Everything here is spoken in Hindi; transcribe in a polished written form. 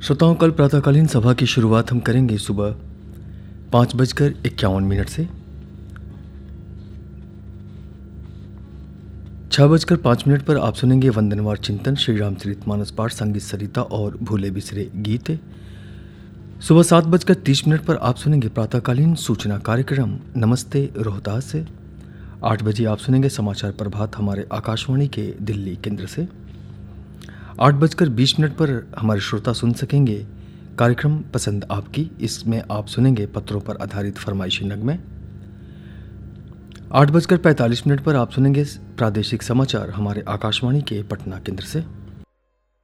श्रोताओं, कल प्रातःकालीन सभा की शुरुआत हम करेंगे सुबह 5:51 से। 6:05 पर आप सुनेंगे वंदनवार चिंतन, श्री रामचरित मानस पाठ, संगीत सरिता और भूले बिसरे गीत। सुबह 7:30 पर आप सुनेंगे प्रातःकालीन सूचना कार्यक्रम नमस्ते रोहतास से। 8 बजे आप सुनेंगे समाचार प्रभात हमारे आकाशवाणी के दिल्ली केंद्र से। 8:20 पर हमारे श्रोता सुन सकेंगे कार्यक्रम पसंद आपकी। इसमें आप सुनेंगे पत्रों पर आधारित फरमाइशी नगमे। 8:45 पर आप सुनेंगे प्रादेशिक समाचार हमारे आकाशवाणी के पटना केंद्र से।